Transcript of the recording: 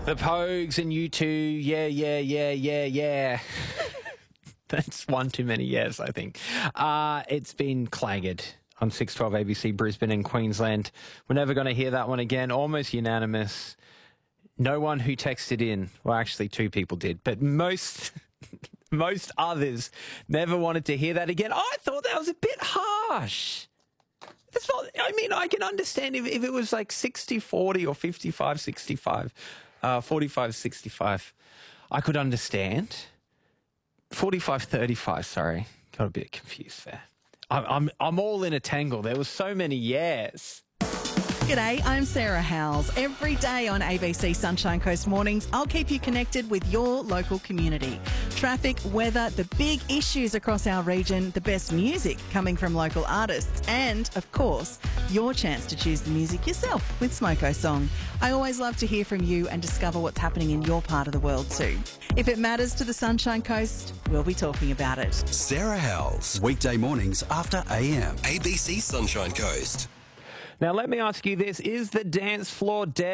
The Pogues and U2, yeah. That's one too many years, I think. It's been clanged on 612 ABC Brisbane and Queensland. We're never going to hear that one again. Almost unanimous. No one who texted in, well, actually two people did, but most others never wanted to hear that again. I thought that was a bit harsh. That's not, I mean, I can understand if it was like 60-40 or 55-65, 45-65. I could understand. 45-35, sorry. Got a bit confused there. I'm all in a tangle. There was so many yeahs. G'day, I'm Sarah Howells. Every day on ABC Sunshine Coast Mornings, I'll keep you connected with your local community. Traffic, weather, the big issues across our region, the best music coming from local artists, and, of course, your chance to choose the music yourself with Smoko Song. I always love to hear from you and discover what's happening in your part of the world too. If it matters to the Sunshine Coast, we'll be talking about it. Sarah Howells, weekday mornings after AM. ABC Sunshine Coast. Now, let me ask you this. Is the dance floor dead?